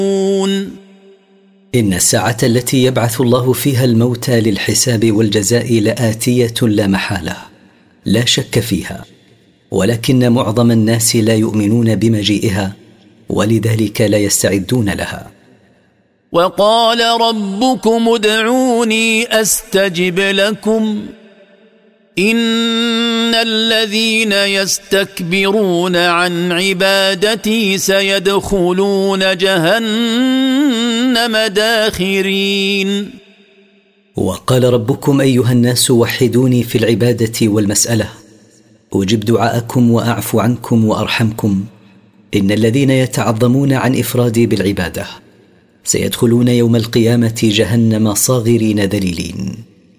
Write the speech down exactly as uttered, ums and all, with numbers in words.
إن الساعة التي يبعث الله فيها الموتى للحساب والجزاء لآتية لا محالة، لا شك فيها، ولكن معظم الناس لا يؤمنون بمجيئها، ولذلك لا يستعدون لها. وقال ربكم ادعوني أستجب لكم إن الذين يستكبرون عن عبادتي سيدخلون جهنم داخرين. وقال ربكم أيها الناس وحدوني في العبادة والمسألة، أجب دعاءكم وأعفو عنكم وأرحمكم. إن الذين يتعظمون عن إفرادي بالعبادة سيدخلون يوم القيامة جهنم صاغرين ذليلين.